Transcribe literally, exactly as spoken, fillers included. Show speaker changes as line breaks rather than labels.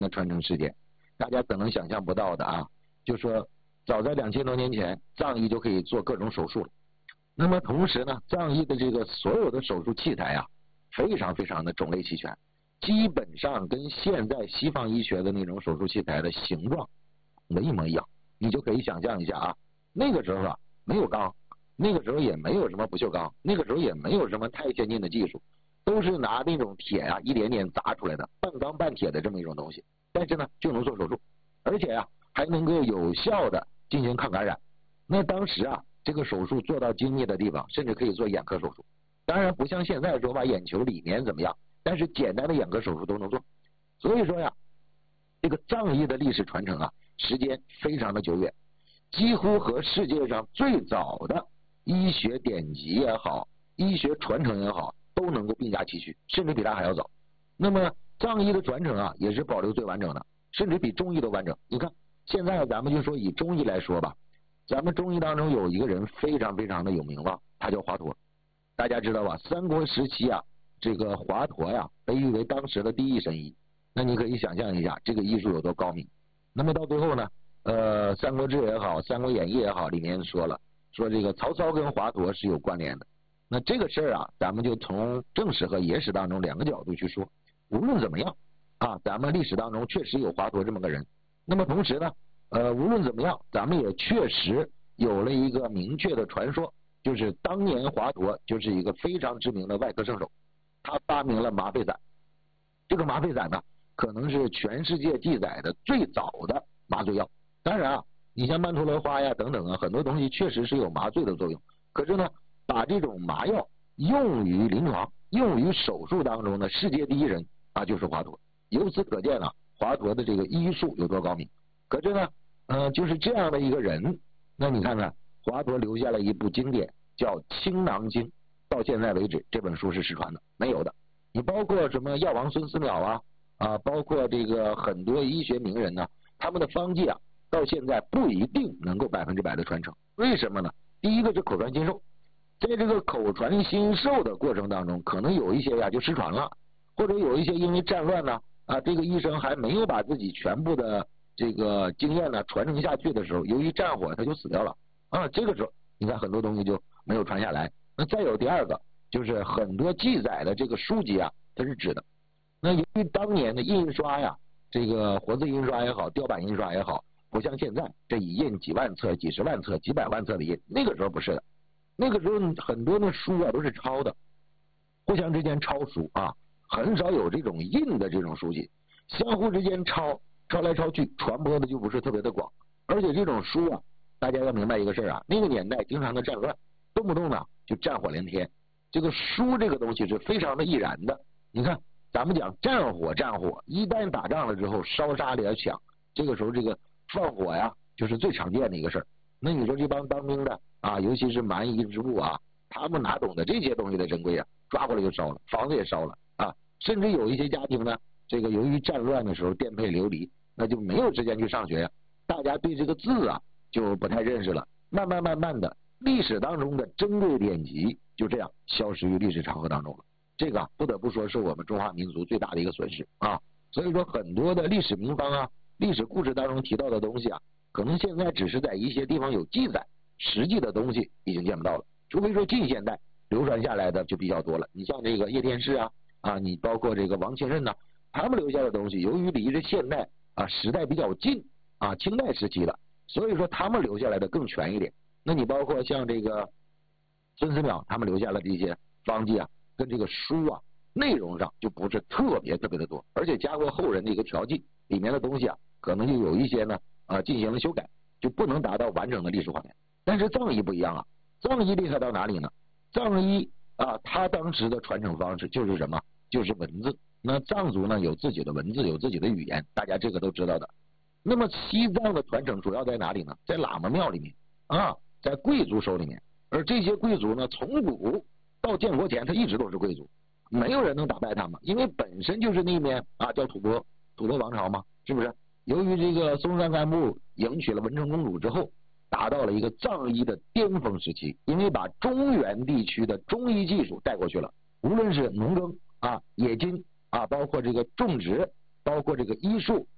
那传承事件，大家可能想象不到的啊，就说早在两千多年前，藏医就可以做各种手术了。那么同时呢，藏医的这个所有的手术器材啊，非常非常的种类齐全，基本上跟现在西方医学的那种手术器材的形状一模一样。你就可以想象一下啊，那个时候啊没有钢，那个时候也没有什么不锈钢，那个时候也没有什么太先进的技术，都是拿那种铁啊一点点砸出来的，半钢半铁的这么一种东西，但是呢就能做手术，而且啊还能够有效的进行抗感染。那当时啊这个手术做到精密的地方，甚至可以做眼科手术，当然不像现在说把眼球里面怎么样，但是简单的眼科手术都能做。所以说呀，这个藏医的历史传承啊，时间非常的久远，几乎和世界上最早的医学典籍也好，医学传承也好，都能够并驾齐驱，甚至比它还要早。那么藏医的传承啊，也是保留最完整的，甚至比中医都完整。你看现在咱们就说以中医来说吧，咱们中医当中有一个人非常非常的有名望，他叫华佗。大家知道吧，三国时期啊，这个华佗呀被誉为当时的第一神医。那你可以想象一下这个医术有多高明。那么到最后呢，呃，《三国志》也好，《三国演义》也好，里面说了，说这个曹操跟华佗是有关联的。那这个事儿啊，咱们就从正史和野史当中两个角度去说。无论怎么样啊，咱们历史当中确实有华佗这么个人。那么同时呢，呃，无论怎么样，咱们也确实有了一个明确的传说，就是当年华佗就是一个非常知名的外科圣手，他发明了麻沸散。这个麻沸散呢，可能是全世界记载的最早的麻醉药。当然啊，你像曼陀罗花呀等等啊，很多东西确实是有麻醉的作用。可是呢，把这种麻药用于临床、用于手术当中的世界第一人啊，就是华佗。由此可见啊，华佗的这个医术有多高明。可是呢，呃，就是这样的一个人，那你看看华佗留下了一部经典叫《青囊经》，到现在为止这本书是失传的，没有的。你包括什么药王孙思邈啊啊，包括这个很多医学名人呢，他们的方剂啊，到现在不一定能够百分之百的传承。为什么呢？第一个是口传心授，在这个口传心授的过程当中，可能有一些呀就失传了，或者有一些因为战乱呢啊，这个医生还没有把自己全部的这个经验呢传承下去的时候，由于战火他就死掉了啊。这个时候你看很多东西就没有传下来。那再有第二个，就是很多记载的这个书籍啊，它是纸的。那由于当年的印刷呀，这个活字印刷也好，雕版印刷也好，不像现在这一印几万册、几十万册、几百万册的印，那个时候不是的。那个时候很多的书啊都是抄的，互相之间抄书啊，很少有这种印的这种书籍，相互之间抄，抄来抄去，传播的就不是特别的广。而且这种书啊，大家要明白一个事儿啊，那个年代经常的战乱，动不动呢就战火连天。这个书这个东西是非常的易燃的。你看咱们讲战火，战火一旦打仗了之后，烧杀连抢，这个时候这个放火呀，就是最常见的一个事儿。那你说这帮当兵的啊，尤其是蛮夷之部啊，他们哪懂得这些东西的珍贵啊？抓过来就烧了，房子也烧了啊。甚至有一些家庭呢，这个由于战乱的时候颠沛流离，那就没有时间去上学呀，大家对这个字啊就不太认识了。慢慢慢慢的，历史当中的珍贵典籍就这样消失于历史长河当中了。这个、啊、不得不说是我们中华民族最大的一个损失啊。所以说很多的历史名方啊、历史故事当中提到的东西啊，可能现在只是在一些地方有记载，实际的东西已经见不到了。除非说近现代流传下来的就比较多了。你像这个叶天士啊啊，你包括这个王清任呐、啊，他们留下的东西，由于离着现代啊时代比较近啊，清代时期的，所以说他们留下来的更全一点。那你包括像这个孙思邈他们留下了这些方剂啊，跟这个书啊内容上就不是特别特别的多，而且加过后人的一个调剂，里面的东西啊可能就有一些呢啊进行了修改，就不能达到完整的历史画面。但是藏医不一样啊，藏医厉害到哪里呢？藏医啊，他当时的传承方式就是什么？就是文字。那藏族呢有自己的文字，有自己的语言，大家这个都知道的。那么西藏的传承主要在哪里呢？在喇嘛庙里面啊，在贵族手里面。而这些贵族呢，从古到建国前，他一直都是贵族，没有人能打败他们，因为本身就是那面啊叫吐蕃吐蕃王朝嘛，是不是？由于这个松赞干布迎娶了文成公主之后，达到了一个藏医的巅峰时期，因为把中原地区的中医技术带过去了，无论是农耕啊、冶金啊，包括这个种植，包括这个医术